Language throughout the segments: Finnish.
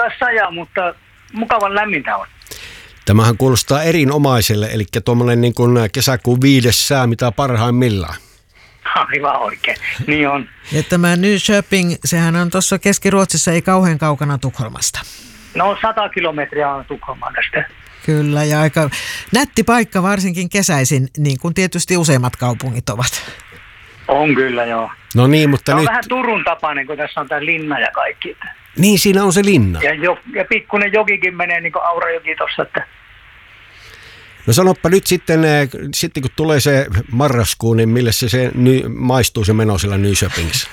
taas sajaa, mutta mukavan lämmintä on. Tämähän kuulostaa erinomaiselle, eli tuommoinen niin kuin kesäkuun 5. sää, mitä parhaimmillaan. Aivan oikein, niin on. Ja tämä Nyköping, sehän on tuossa Keski-Ruotsissa, ei kauhean kaukana Tukholmasta. No 100 kilometriä on Tukholmaan tästä. Kyllä, ja aika nätti paikka varsinkin kesäisin, niin kuin tietysti useimmat kaupungit ovat. On kyllä, joo. No niin, mutta on nyt... vähän Turun tapainen, kun tässä on tämä linna ja kaikki. Niin, siinä on se linna. Ja pikkuinen jokikin menee niin kuin Aurajoki tuossa, että... No sanoppa nyt sitten kun tulee se marraskuu, niin mille se maistuu se meno siellä Nyköpingissä?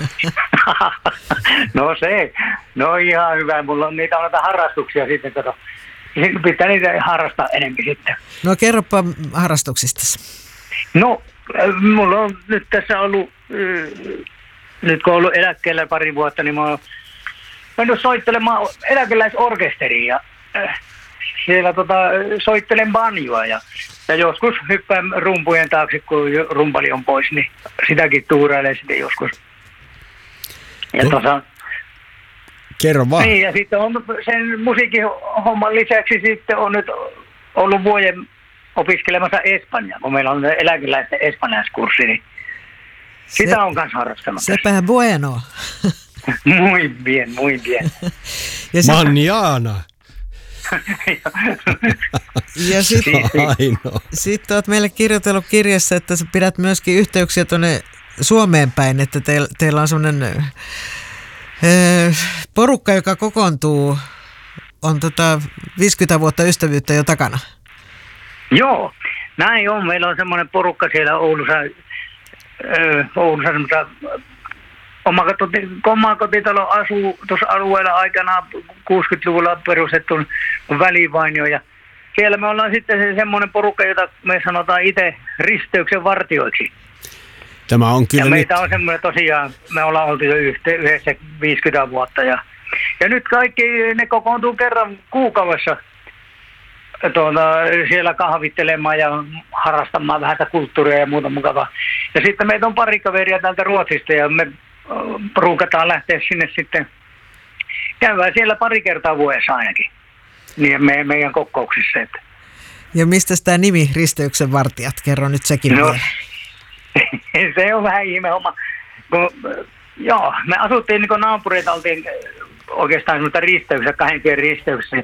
No ihan hyvä. Mulla on niitä harrastuksia sitten, kato. Pitää niitä harrastaa enemmän sitten. No kerropa harrastuksista. No, mulla on nyt tässä ollut, nyt kun on ollut eläkkeellä pari vuotta, niin mä oon mennyt soittelemaan eläkeläisorkesteriin ja siellä soittelen banjoa ja joskus hyppään rumpujen taakse, kun rumpali on pois, niin sitäkin tuurailee sitten joskus. Ja kerro vaan. Niin, ja sitten on sen musiikin homman lisäksi sitten on nyt ollut vuoden opiskelemassa Espanjaa, kun meillä on eläkeläisten espanjaiskurssi, niin sitä on kanssa harrastanut. Sepä bueno. Muy bien, muy bien. Manjana. Ja sitten olet meille kirjoitellut kirjassa, että sä pidät myöskin yhteyksiä tuonne Suomeen päin, että teillä on semmoinen porukka, joka kokoontuu, on 50 vuotta ystävyyttä jo takana. Joo, näin on. Meillä on semmoinen porukka siellä Oulussa semmoista omakotitalo asuu tuossa alueella aikanaan 60-luvulla perustettu välivainio ja siellä me ollaan sitten semmoinen porukka, jota me sanotaan itse risteyksen vartioiksi. Tämä on kyllä ja meitä on semmoinen tosiaan, me ollaan oltu jo yhdessä 50 vuotta ja nyt kaikki ne kokoontuu kerran kuukaudessa siellä kahvittelemaan ja harrastamaan vähän kulttuuria ja muuta mukavaa. Ja sitten meitä on pari kaveria täältä Ruotsista ja me ruukataan lähteä sinne sitten. Käydään siellä pari kertaa vuodessa ainakin, niin meidän kokouksissa. Että. Ja mistä tämä nimi Risteyksen vartijat? Kerro nyt sekin vielä. Se on vähän ihme homma. Joo, me asuttiin niin naapureita, oltiin oikeastaan semmoista risteyksiä, 2 tien risteyksiä.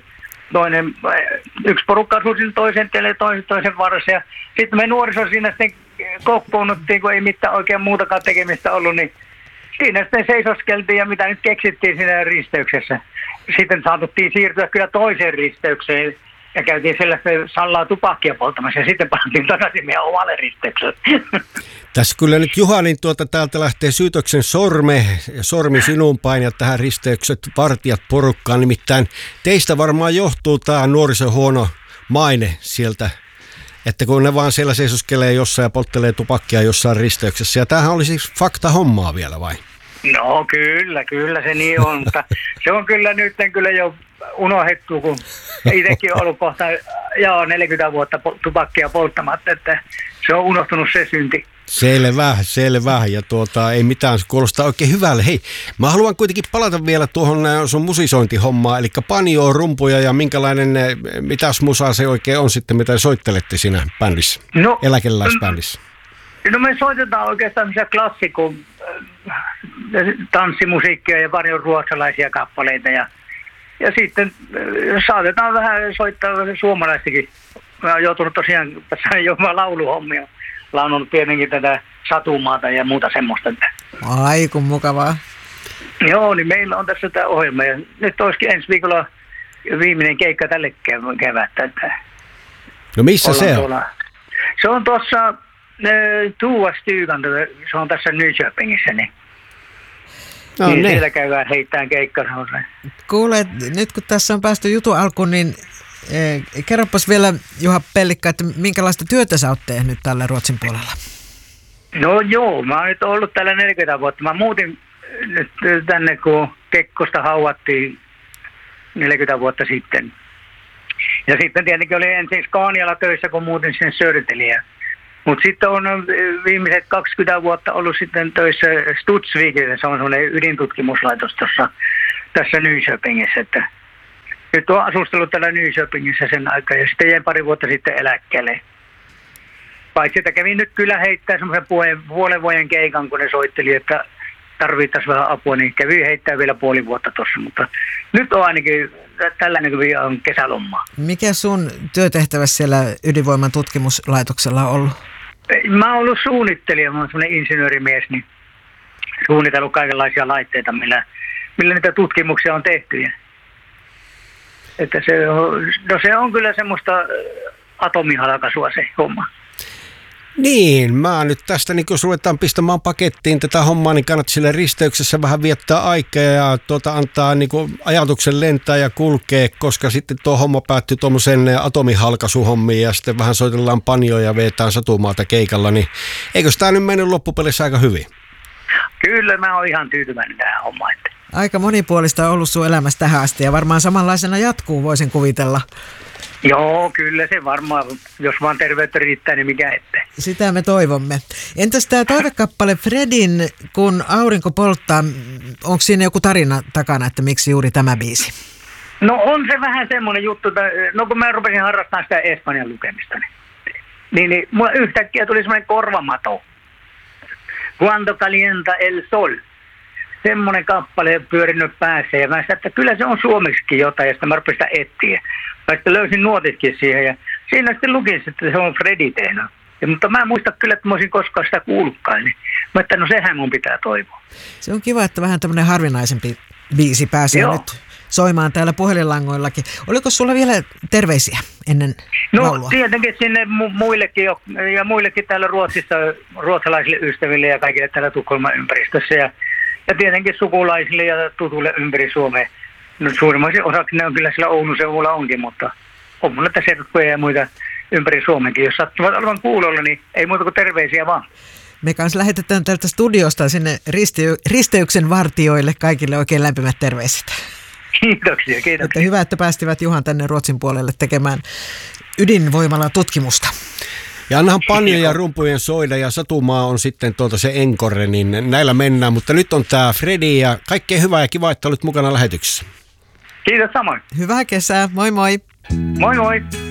Yksi porukka asui siinä toisen tielle, toisen varassa. Ja sitten me nuoriso siinä sitten kokoonnuttiin, kun ei mitään oikein muutakaan tekemistä ollut, niin siinä sitten seisoskeltiin ja mitä nyt keksittiin siinä risteyksessä. Sitten saatuttiin siirtyä kyllä toiseen risteykseen ja käytiin sellaista sallaa tupakkia polttamassa ja sitten pantiin takaisin meidän omalle risteykselle. Tässä kyllä nyt Juha, niin täältä lähtee syytöksen sormi sinun päin ja tähän risteykset vartijat porukkaan. Nimittäin teistä varmaan johtuu tämä nuorison huono maine sieltä, että kun ne vaan siellä seisoskelee jossain ja polttelee tupakkia jossain risteyksessä. Ja tämähän oli siis fakta hommaa vielä vai? No kyllä se niin on, mutta se on kyllä nyt jo unohdettu, kun itsekin on ollut kohta 40 vuotta tupakkia polttamatta, että se on unohtunut se synti. Selvä. Ja ei mitään, se kuulostaa oikein hyvälle. Hei, mä haluan kuitenkin palata vielä tuohon sun musisointihommaan, eli banjoa, rumpuja ja mitäs musaa se oikein on sitten, mitä soittelette siinä bändissä, eläkeläisbändissä? No me soitetaan oikeastaan klassikko tanssimusiikkia ja paljon ruotsalaisia kappaleita ja sitten saatetaan vähän soittaa suomalaistakin. Mä oon joutunut tosiaan tässä jo lauluhommia. Laulunut tietenkin tätä Satumaata ja muuta semmoista. Ai kun mukavaa. Joo, niin meillä on tässä tämä ohjelma ja nyt olisikin ensi viikolla viimeinen keikka tälle kevättä. No missä se on? Se on tuossa Tuva Stugan, se on tässä Nyköpingissä, niin siellä käydään heittämään keikka. Kuule, nyt kun tässä on päästy jutun alkuun, niin kerropas vielä Juha Pellikka, että minkälaista työtä sä oot tehnyt tällä Ruotsin puolella? No joo, mä oon nyt ollut täällä 40 vuotta. Mä muutin nyt tänne, kun Kekkosta hauattiin 40 vuotta sitten. Ja sitten tietenkin oli ensin Scanialla töissä, kun muutin sinne Södertälleen. Mutta sitten on viimeiset 20 vuotta ollut sitten töissä Studsvikissa, se on semmoinen ydintutkimuslaitos tässä Nyköpingissä, että Nyt on asustellut täällä Nyköpingissä sen aikaa ja sitten jäin pari vuotta sitten eläkkeelle. Paitsi että kävin nyt kyllä heittää semmoisen puolen vuoden keikan, kun ne soitteli, että tarvittaisiin vähän apua, niin kävin heittää vielä puoli vuotta tuossa, mutta nyt on ainakin tällainen kuin on kesälommaa. Mikä sun työtehtävä siellä ydinvoiman tutkimuslaitoksella on ollut? Mä oon ollut suunnittelija, mä oon semmoinen insinöörimies, niin suunnitellut kaikenlaisia laitteita, millä niitä tutkimuksia on tehty. Että se on kyllä semmoista atomihalkaisua se homma. Niin, mä nyt tästä, niin jos ruvetaan pistämään pakettiin tätä hommaa, niin kannattaa sille risteyksessä vähän viettää aikaa ja antaa niin ajatuksen lentää ja kulkea, koska sitten tuo homma päättyy tuommoisen atomihalkaisuhommiin ja sitten vähän soitellaan panjoja ja vetään satumaata keikalla, niin eikö tämä nyt mennyt loppupelissä aika hyvin? Kyllä, mä oon ihan tyytyväinen tähän hommaan. Aika monipuolista on ollut sun elämässä tähän asti ja varmaan samanlaisena jatkuu, voisin kuvitella. Joo, kyllä se varmaan, jos vaan terveyttä riittää, niin mikä ettei. Sitä me toivomme. Entäs tämä toivekappale Fredin, kun aurinko polttaa, onko siinä joku tarina takana, että miksi juuri tämä biisi? No on se vähän semmoinen juttu, että kun mä rupesin harrastamaan sitä espanjan lukemista, niin mulla yhtäkkiä tuli semmoinen korvamato. Cuando calienta el sol. Semmoinen kappale pyörinyt päässä ja mä sanoin, että kyllä se on suomeksikin jotain ja sitten mä rupesin sitä etsiä. Mä sitten löysin nuotitkin siihen ja siinä sitten lukin, että se on Fredi tehnyt. Mutta mä en muista kyllä, että mä olisin koskaan sitä kuullutkaan. Niin mä että no sehän mun pitää toivoa. Se on kiva, että vähän tämmöinen harvinaisempi biisi pääsee nyt soimaan täällä puhelinlangoillakin. Oliko sulla vielä terveisiä ennen laulua? No tietenkin sinne muillekin ja muillekin täällä Ruotsissa, ruotsalaisille ystäville ja kaikille täällä Tukholman ympäristössä. Ja tietenkin sukulaisille ja tutuille ympäri Suomea. No suurimmaisen osaksi ne on kyllä siellä Oulun seudulla onkin, mutta on mulla tässä serkkuja ja muita ympäri Suomenkin. Jos sattuvat olevan kuulolla, niin ei muuta kuin terveisiä vaan. Me kanssa lähetetään tältä studiosta sinne risteyksen vartijoille kaikille oikein lämpimät terveiset. Kiitoksia. Että hyvä, että päästivät Juhan tänne Ruotsin puolelle tekemään ydinvoimalla tutkimusta. Ja annahan panjojen ja rumpujen soida ja satumaa on sitten se encore, niin näillä mennään. Mutta nyt on tämä Fredi ja kaikkea hyvää ja kiva, että olet mukana lähetyksessä. Kiitos samoin. Hyvää kesää, moi moi. Moi moi.